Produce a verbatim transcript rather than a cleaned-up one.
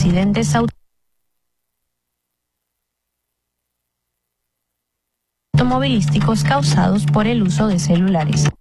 accidentes automovilísticos causados por el uso de celulares.